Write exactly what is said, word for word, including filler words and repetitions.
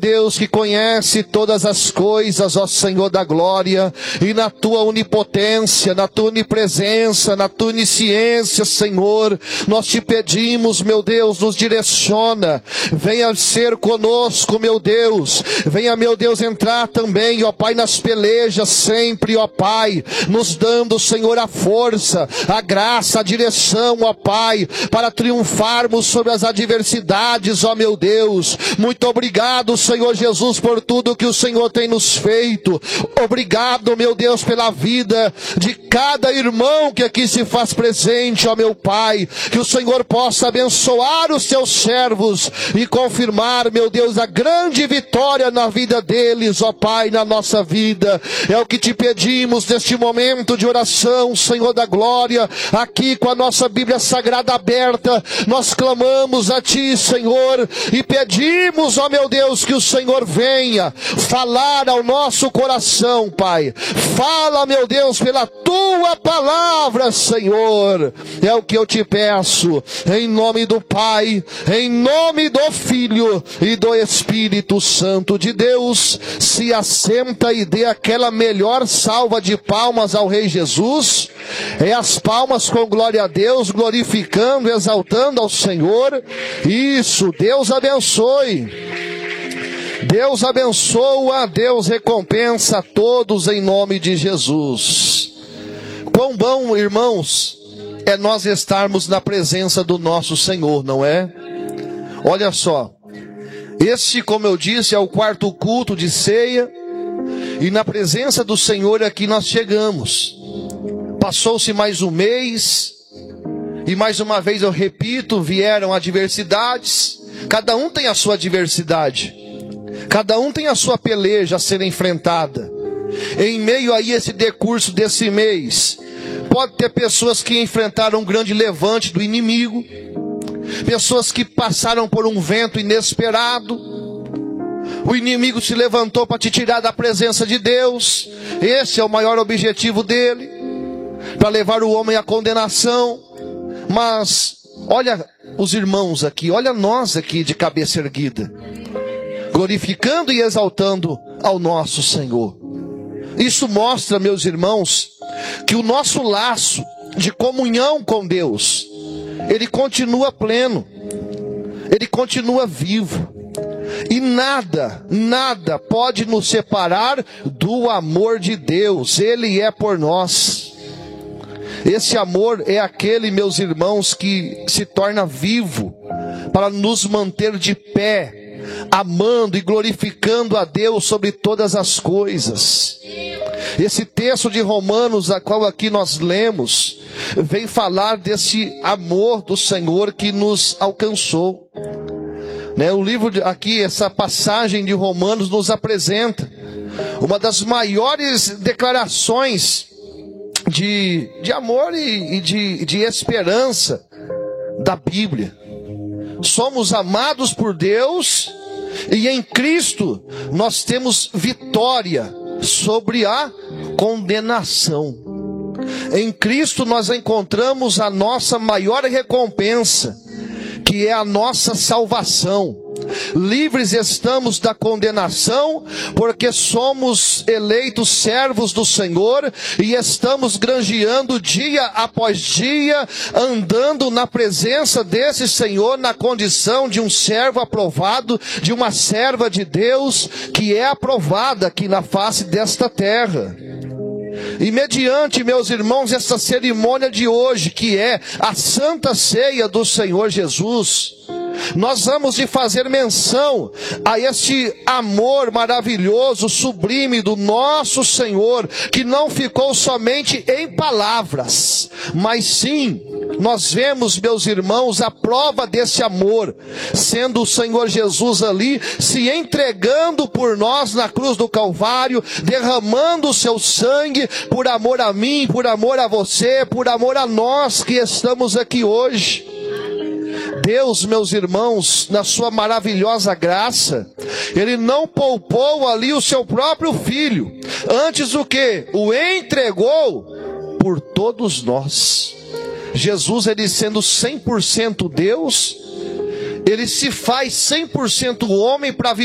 Deus que conhece todas as coisas, ó Senhor da glória, e na tua onipotência, na tua onipresença, na tua onisciência, Senhor, nós te pedimos, meu Deus, nos direciona, venha ser conosco, meu Deus, venha, meu Deus, entrar também, ó Pai, nas pelejas sempre, ó Pai, nos dando, Senhor, a força, a graça, a direção, ó Pai, para triunfarmos sobre as adversidades, ó meu Deus. Muito obrigado, Senhor. Senhor Jesus, por tudo que o Senhor tem nos feito. Obrigado, meu Deus, pela vida de cada irmão que aqui se faz presente, ó meu Pai. Que o Senhor possa abençoar os teus servos e confirmar, meu Deus, a grande vitória na vida deles, ó Pai, na nossa vida. É o que te pedimos neste momento de oração, Senhor da glória. Aqui com a nossa Bíblia Sagrada aberta, nós clamamos a Ti, Senhor, e pedimos, ó meu Deus, que o Senhor venha falar ao nosso coração, Pai. Fala, meu Deus, pela tua palavra, Senhor. É o que eu te peço, em nome do Pai, em nome do Filho e do Espírito Santo de Deus. Se assenta e dê aquela melhor salva de palmas ao Rei Jesus. É as palmas com glória a Deus, glorificando, exaltando ao Senhor. Isso, Deus abençoe. Deus abençoa, Deus recompensa a todos em nome de Jesus. Quão bom, irmãos, é nós estarmos na presença do nosso Senhor, não é? Olha só, este, como eu disse, é o quarto culto de ceia, e na presença do Senhor aqui nós chegamos. Passou-se mais um mês, e mais uma vez eu repito, vieram adversidades. Cada um tem a sua adversidade. Cada um tem a sua peleja a ser enfrentada. Em meio a esse decurso desse mês, pode ter pessoas que enfrentaram um grande levante do inimigo, pessoas que passaram por um vento inesperado. O inimigo se levantou para te tirar da presença de Deus. Esse é o maior objetivo dele, para levar o homem à condenação. Mas olha os irmãos aqui, olha nós aqui de cabeça erguida, glorificando e exaltando ao nosso Senhor. Isso mostra, meus irmãos, que o nosso laço de comunhão com Deus, ele continua pleno, ele continua vivo. E nada, nada pode nos separar do amor de Deus. Ele é por nós. Esse amor é aquele, meus irmãos, que se torna vivo para nos manter de pé, amando e glorificando a Deus sobre todas as coisas. Esse texto de Romanos, a qual aqui nós lemos, vem falar desse amor do Senhor que nos alcançou. Né? O livro de, aqui, essa passagem de Romanos nos apresenta uma das maiores declarações de, de amor e, e de, de esperança da Bíblia. Somos amados por Deus, e em Cristo nós temos vitória sobre a condenação. Em Cristo nós encontramos a nossa maior recompensa, que é a nossa salvação. Livres estamos da condenação, porque somos eleitos servos do Senhor, e estamos granjeando dia após dia, andando na presença desse Senhor, na condição de um servo aprovado, de uma serva de Deus, que é aprovada aqui na face desta terra. E mediante, meus irmãos, essa cerimônia de hoje, que é a Santa Ceia do Senhor Jesus, nós vamos de fazer menção a este amor maravilhoso, sublime do nosso Senhor, que não ficou somente em palavras, mas sim, nós vemos, meus irmãos, a prova desse amor, sendo o Senhor Jesus ali, se entregando por nós na cruz do Calvário, derramando o seu sangue, por amor a mim, por amor a você, por amor a nós que estamos aqui hoje. Deus, meus irmãos, na sua maravilhosa graça, Ele não poupou ali o seu próprio Filho. Antes o que? O entregou por todos nós. Jesus, Ele sendo cem por cento Deus, Ele se faz cem por cento homem para viver